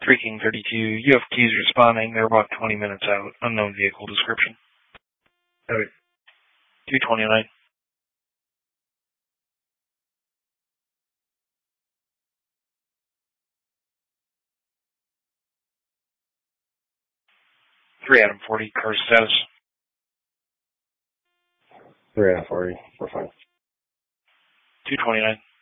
3 King 32, you have keys responding. They're about 20 minutes out. Unknown vehicle description. Okay. 229. Three Adam 40, car status. 3 out of 40. We're fine. 229.